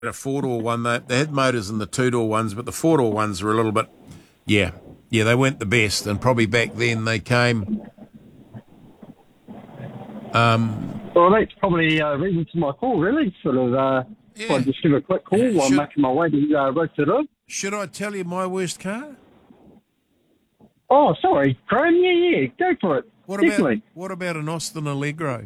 a four-door one. They had motors in the two-door ones, but the four-door ones were a little bit, yeah, they weren't the best. And probably back then they came. Well, that's probably a reason for my call, really. I'll just give a quick call while I'm making my way to Rotorua. Should I tell you my worst car? Oh, sorry, Chrome. Yeah, go for it. What about an Austin Allegro?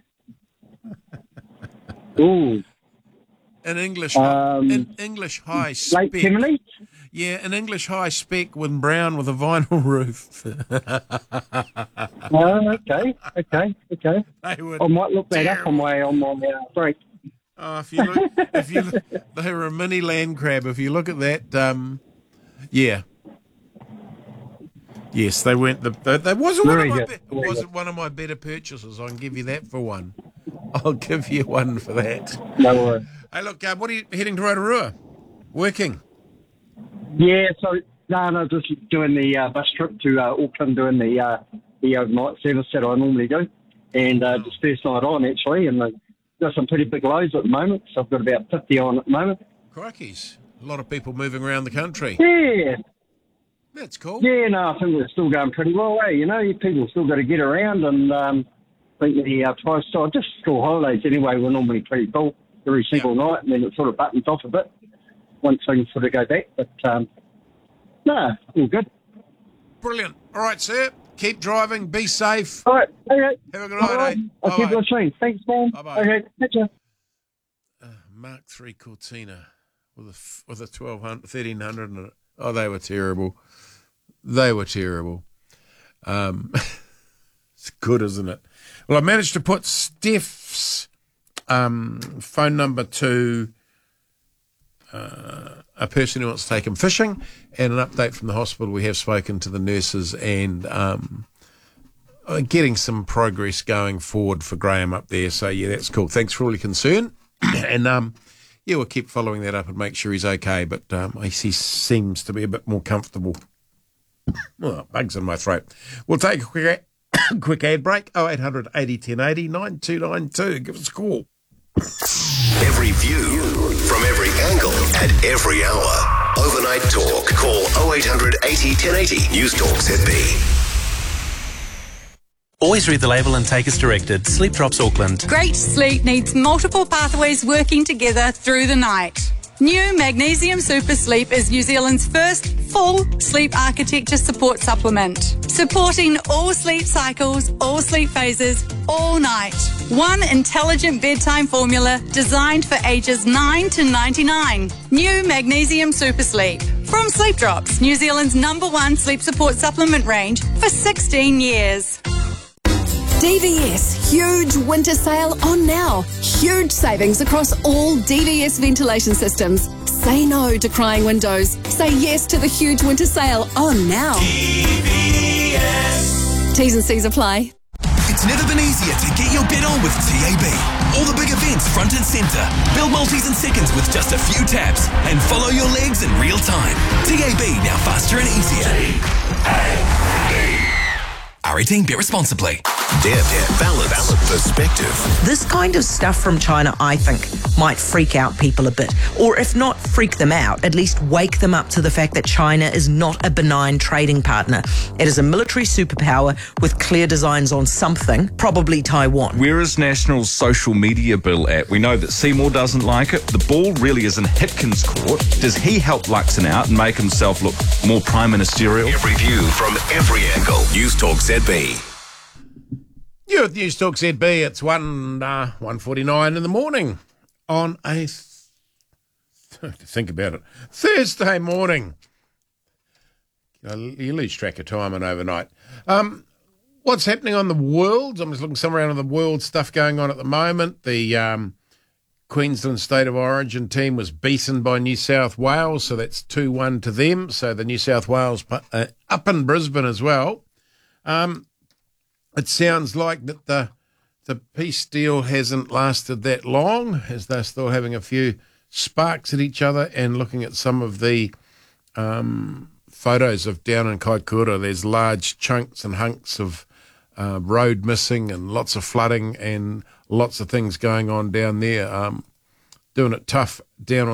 Ooh. An English high spec. Late Kimberley? Yeah, an English high spec with brown with a vinyl roof. Okay. I might look that up on my break. Oh, if you look, they were a mini land crab. If you look at that, yeah. Yes, they weren't that wasn't one of my better purchases. I can give you that for one. I'll give you one for that. No worries. Hey, look, what are you heading to Rotorua? Working? Yeah, so no, just doing the bus trip to Auckland, doing the overnight service that I normally do, and just first night on actually, and got some pretty big loads at the moment, so I've got about 50 on at the moment. Crikeys, a lot of people moving around the country. Yeah. That's cool. Yeah, no, I think we're still going pretty well, people still got to get around, and I think the price, so just school holidays anyway, we're normally pretty full every single night, and then it sort of buttons off a bit once things sort of go back, but all good. Brilliant. All right, sir, keep driving, be safe. All right, okay. Have a good night, I'll keep listening. Thanks, man. Bye-bye. Okay, catch you. Mark III Cortina with a 1200, 1300 in it. Oh, they were terrible. It's good, isn't it? Well, I managed to put Steph's phone number to a person who wants to take him fishing, and an update from the hospital. We have spoken to the nurses and getting some progress going forward for Graham up there. So, yeah, that's cool. Thanks for all your concern. And, we'll keep following that up and make sure he's okay. But he seems to be a bit more comfortable. Well, bugs in my throat. We'll take a quick ad break. 0800 80 1080 9292. Give us a call. Every view from every angle at every hour. Overnight Talk. Call 0800 80 1080. News Talk ZB. Always read the label and take as directed. Sleep Drops Auckland. Great sleep needs multiple pathways working together through the night. New Magnesium Super Sleep is New Zealand's first full sleep architecture support supplement, supporting all sleep cycles, all sleep phases, all night. One intelligent bedtime formula designed for ages 9 to 99. New Magnesium Super Sleep. From Sleep Drops, New Zealand's #1 sleep support supplement range for 16 years. DVS huge winter sale on now. Huge savings across all DVS ventilation systems. Say no to crying windows. Say yes to the huge winter sale on now. DVS. T's and C's apply. It's never been easier to get your bet on with TAB. All the big events front and centre. Build multis in seconds with just a few taps and follow your legs in real time. TAB now faster and easier. R18, bet responsibly. Deb, balance, perspective. This kind of stuff from China, I think, might freak out people a bit. Or if not freak them out, at least wake them up to the fact that China is not a benign trading partner. It is a military superpower with clear designs on something, probably Taiwan. Where is National's social media bill at? We know that Seymour doesn't like it. The ball really is in Hitkin's court. Does he help Luxon out and make himself look more prime ministerial? Every view from every angle. News Talk ZB. You're at News Talk ZB. It's 1:49 in the morning on a think about it, Thursday morning. You lose track of time and overnight. What's happening on the world? I'm just looking somewhere around on the world stuff going on at the moment. The Queensland State of Origin team was beaten by New South Wales, so that's 2-1 to them. So the New South Wales up in Brisbane as well. It sounds like that the peace deal hasn't lasted that long, as they're still having a few sparks at each other. And looking at some of the photos of down in Kaikoura, there's large chunks and hunks of road missing and lots of flooding and lots of things going on down there. doing it tough down on